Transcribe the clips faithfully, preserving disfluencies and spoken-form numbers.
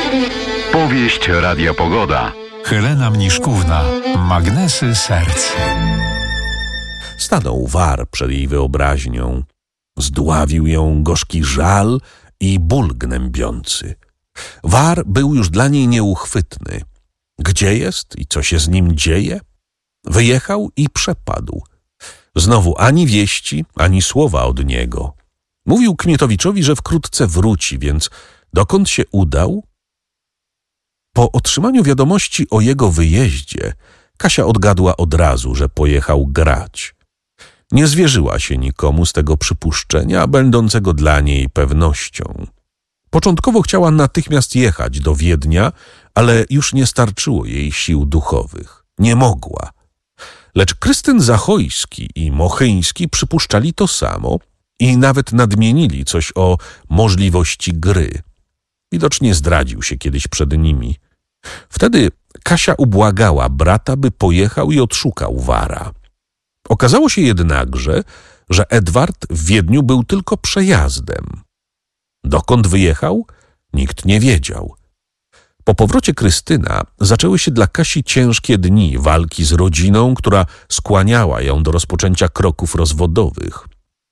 Powieść Radia Pogoda. Helena Mniszkówna. Magnesy serc. Stanął war przed jej wyobraźnią. Zdławił ją gorzki żal i ból gnębiący. War był już dla niej nieuchwytny. Gdzie jest i co się z nim dzieje? Wyjechał i przepadł. Znowu ani wieści, ani słowa od niego. Mówił Kmietowiczowi, że wkrótce wróci, więc dokąd się udał? Po otrzymaniu wiadomości o jego wyjeździe, Kasia odgadła od razu, że pojechał grać. Nie zwierzyła się nikomu z tego przypuszczenia, będącego dla niej pewnością. Początkowo chciała natychmiast jechać do Wiednia, ale już nie starczyło jej sił duchowych. Nie mogła. Lecz Krystyn Zachojski i Mochyński przypuszczali to samo i nawet nadmienili coś o możliwości gry. Widocznie zdradził się kiedyś przed nimi. Wtedy Kasia ubłagała brata, by pojechał i odszukał wara. Okazało się jednakże, że Edward w Wiedniu był tylko przejazdem. Dokąd wyjechał? Nikt nie wiedział. Po powrocie Krystyna zaczęły się dla Kasi ciężkie dni walki z rodziną, która skłaniała ją do rozpoczęcia kroków rozwodowych.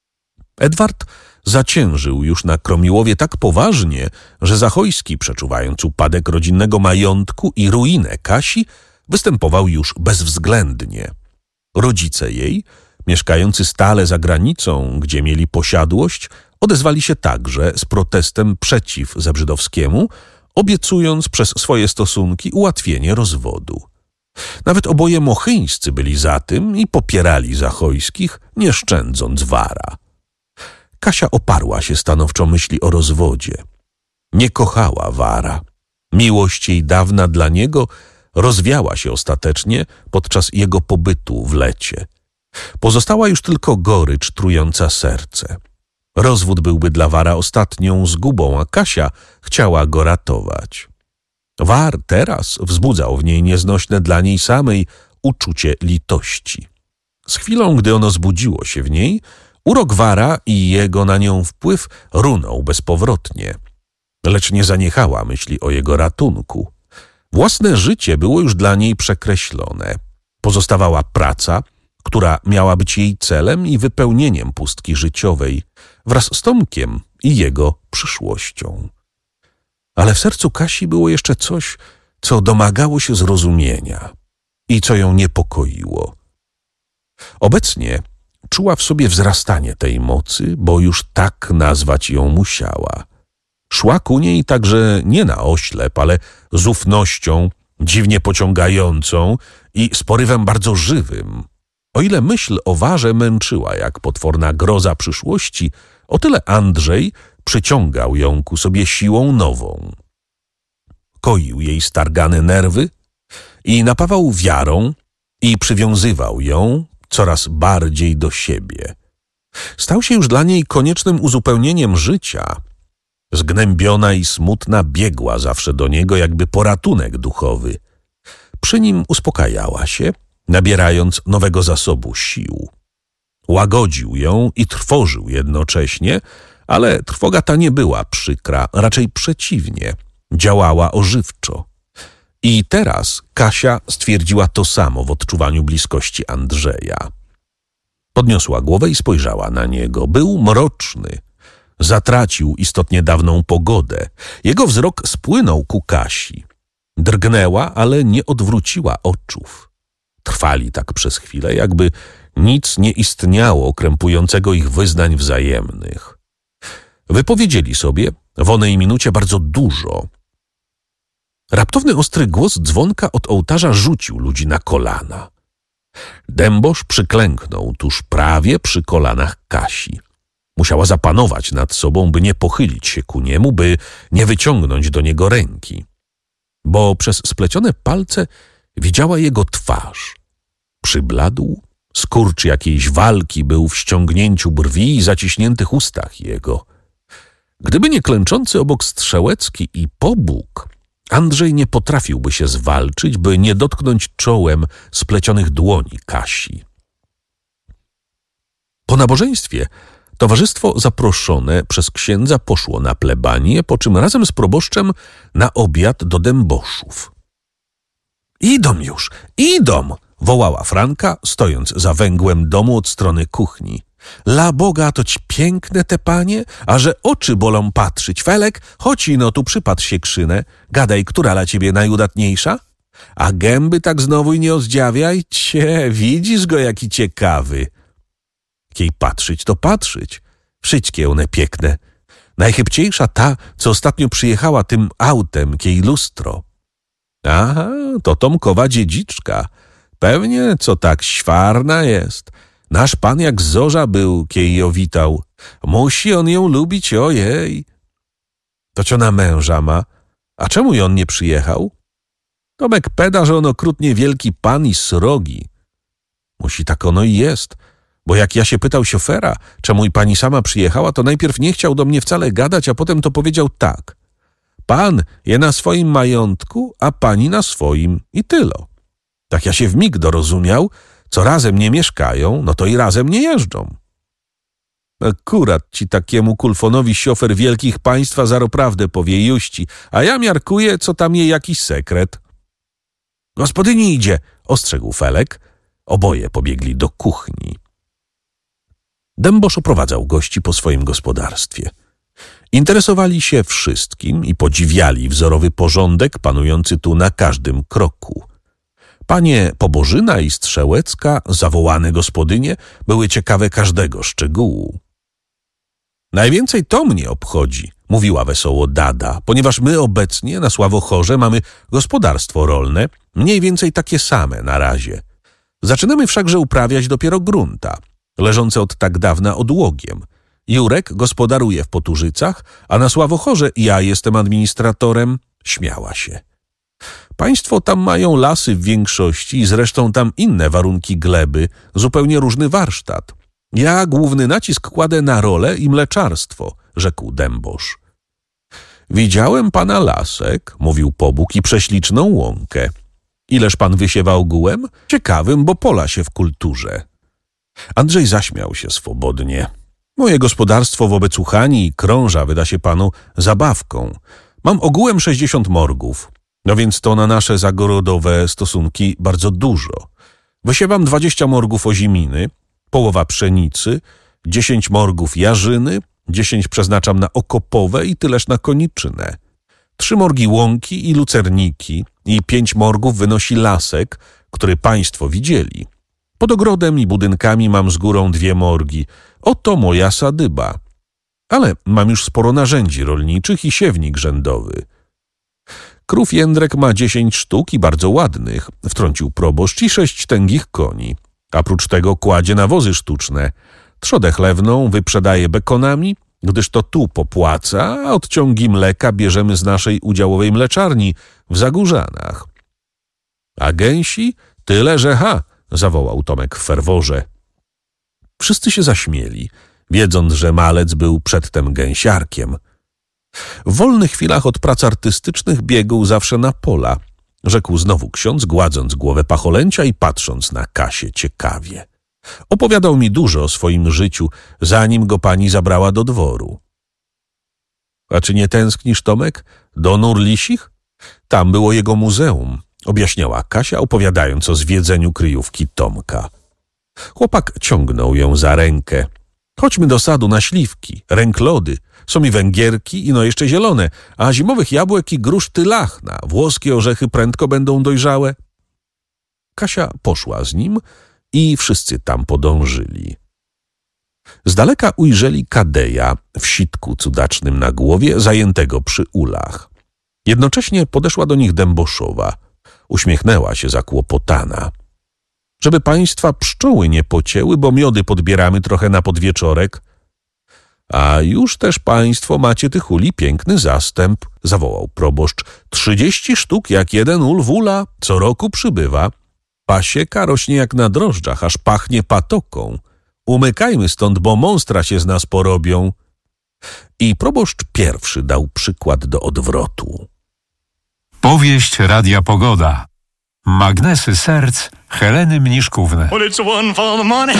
Edward zaciężył już na Kromiłowie tak poważnie, że Zachojski, przeczuwając upadek rodzinnego majątku i ruinę Kasi, występował już bezwzględnie. Rodzice jej, mieszkający stale za granicą, gdzie mieli posiadłość, odezwali się także z protestem przeciw Zebrzydowskiemu, obiecując przez swoje stosunki ułatwienie rozwodu. Nawet oboje Mochyńscy byli za tym i popierali Zachojskich, nie szczędząc wara. Kasia oparła się stanowczo myśli o rozwodzie. Nie kochała wara. Miłość jej dawna dla niego rozwiała się ostatecznie podczas jego pobytu w Lecie. Pozostała już tylko gorycz trująca serce. Rozwód byłby dla wara ostatnią zgubą, a Kasia chciała go ratować. War teraz wzbudzał w niej nieznośne dla niej samej uczucie litości. Z chwilą, gdy ono zbudziło się w niej, urok wara i jego na nią wpływ runął bezpowrotnie. Lecz nie zaniechała myśli o jego ratunku. Własne życie było już dla niej przekreślone. Pozostawała praca, która miała być jej celem i wypełnieniem pustki życiowej, wraz z Tomkiem i jego przyszłością. Ale w sercu Kasi było jeszcze coś, co domagało się zrozumienia i co ją niepokoiło. Obecnie czuła w sobie wzrastanie tej mocy, bo już tak nazwać ją musiała. Szła ku niej także nie na oślep, ale z ufnością, dziwnie pociągającą i z porywem bardzo żywym. O ile myśl o warze męczyła jak potworna groza przyszłości, o tyle Andrzej przyciągał ją ku sobie siłą nową. Koił jej stargane nerwy i napawał wiarą i przywiązywał ją coraz bardziej do siebie. Stał się już dla niej koniecznym uzupełnieniem życia. Zgnębiona i smutna biegła zawsze do niego jakby po ratunek duchowy. Przy nim uspokajała się, nabierając nowego zasobu sił. Łagodził ją i trwożył jednocześnie, ale trwoga ta nie była przykra, raczej przeciwnie, działała ożywczo. I teraz Kasia stwierdziła to samo w odczuwaniu bliskości Andrzeja. Podniosła głowę i spojrzała na niego. Był mroczny. Zatracił istotnie dawną pogodę. Jego wzrok spłynął ku Kasi. Drgnęła, ale nie odwróciła oczów. Trwali tak przez chwilę, jakby nic nie istniało krępującego ich wyznań wzajemnych. Wypowiedzieli sobie w onej minucie bardzo dużo. Raptowny ostry głos dzwonka od ołtarza rzucił ludzi na kolana. Dębosz przyklęknął tuż prawie przy kolanach Kasi. Musiała zapanować nad sobą, by nie pochylić się ku niemu, by nie wyciągnąć do niego ręki. Bo przez splecione palce widziała jego twarz. Przybladł, skurcz jakiejś walki był w ściągnięciu brwi i zaciśniętych ustach jego. Gdyby nie klęczący obok Strzełecki i Pobóg, Andrzej nie potrafiłby się zwalczyć, by nie dotknąć czołem splecionych dłoni Kasi. Po nabożeństwie Towarzystwo zaproszone przez księdza poszło na plebanię, po czym razem z proboszczem na obiad do Dęboszów. Idą już, idą! Wołała Franka, stojąc za węgłem domu od strony kuchni. La Boga, toć piękne te panie, a że oczy bolą patrzyć. Felek, chodź ino tu, przypatrz się krzynę. Gadaj, która dla ciebie najudatniejsza? A gęby tak znowu i nie ozdziawiaj. Cie, widzisz go jaki ciekawy. Kiej patrzyć, to patrzyć. Wszystkie one piękne. Najchybciejsza ta, co ostatnio przyjechała tym autem, kiej lustro. Aha, to Tomkowa dziedziczka. Pewnie, co tak świarna jest. Nasz pan jak zorza był, kiej ją witał. Musi on ją lubić, ojej. To cio na męża ma. A czemu i on nie przyjechał? Tomek peda, że on okrutnie wielki pan i srogi. Musi tak ono i jest. Bo jak ja się pytał siofera, czemu i pani sama przyjechała, to najpierw nie chciał do mnie wcale gadać, a potem to powiedział tak. Pan je na swoim majątku, a pani na swoim i tylo. Tak ja się wmig dorozumiał, co razem nie mieszkają, no to i razem nie jeżdżą. Akurat ci takiemu kulfonowi siofer wielkich państwa zaro prawdę powie juści, a ja miarkuję, co tam je jakiś sekret. Gospodyni idzie, ostrzegł Felek. Oboje pobiegli do kuchni. Dębosz oprowadzał gości po swoim gospodarstwie. Interesowali się wszystkim i podziwiali wzorowy porządek panujący tu na każdym kroku. Panie Pobożyna i Strzełecka, zawołane gospodynie, były ciekawe każdego szczegółu. Najwięcej to mnie obchodzi, mówiła wesoło Dada, ponieważ my obecnie na Sławochorze mamy gospodarstwo rolne, mniej więcej takie same na razie. Zaczynamy wszakże uprawiać dopiero grunta, leżące od tak dawna odłogiem. Jurek gospodaruje w Poturzycach, a na Sławochorze ja jestem administratorem. Śmiała się. Państwo tam mają lasy w większości i zresztą tam inne warunki gleby, zupełnie różny warsztat. Ja główny nacisk kładę na rolę i mleczarstwo, rzekł Dębosz. Widziałem pana lasek, mówił Pobóg, i prześliczną łąkę. Ileż pan wysiewa ogółem? Ciekawym, bo pola się w kulturze. Andrzej zaśmiał się swobodnie. Moje gospodarstwo wobec Uchani i Krąża wyda się panu zabawką. Mam ogółem sześćdziesiąt morgów. No więc to na nasze zagorodowe stosunki bardzo dużo. Wysiewam dwadzieścia morgów oziminy, połowa pszenicy, dziesięć morgów jarzyny, dziesięć przeznaczam na okopowe i tyleż na koniczynę. Trzy morgi łąki i lucerniki i pięć morgów wynosi lasek, który państwo widzieli. Pod ogrodem i budynkami mam z górą dwie morgi. Oto moja sadyba. Ale mam już sporo narzędzi rolniczych i siewnik rzędowy. Krów Jędrek ma dziesięć sztuk i bardzo ładnych, wtrącił proboszcz, i sześć tęgich koni. A prócz tego kładzie nawozy sztuczne. Trzodę chlewną wyprzedaje bekonami, gdyż to tu popłaca, a odciągi mleka bierzemy z naszej udziałowej mleczarni w Zagórzanach. A gęsi? Tyle, że ha! Zawołał Tomek w ferworze. Wszyscy się zaśmieli, wiedząc, że malec był przedtem gęsiarkiem. W wolnych chwilach od prac artystycznych biegł zawsze na pola, rzekł znowu ksiądz, gładząc głowę pacholęcia i patrząc na Kasię ciekawie. Opowiadał mi dużo o swoim życiu, zanim go pani zabrała do dworu. A czy nie tęsknisz, Tomek, do Nurlisich? Tam było jego muzeum, objaśniała Kasia, opowiadając o zwiedzeniu kryjówki Tomka. Chłopak ciągnął ją za rękę. Chodźmy do sadu na śliwki, ręklody. Są i węgierki, i no jeszcze zielone, a zimowych jabłek i grusz tylachna. Włoskie orzechy prędko będą dojrzałe. Kasia poszła z nim i wszyscy tam podążyli. Z daleka ujrzeli Kadeja w sitku cudacznym na głowie, zajętego przy ulach. Jednocześnie podeszła do nich Dęboszowa. Uśmiechnęła się zakłopotana. Żeby państwa pszczoły nie pocięły, bo miody podbieramy trochę na podwieczorek. A już też państwo macie tych uli piękny zastęp, zawołał proboszcz. Trzydzieści sztuk jak jeden ul w ula, co roku przybywa. Pasieka rośnie jak na drożdżach, aż pachnie patoką. Umykajmy stąd, bo monstra się z nas porobią. I proboszcz pierwszy dał przykład do odwrotu. Powieść Radia Pogoda. Magnesy serc Heleny Mniszkówny. Well, it's one for the money.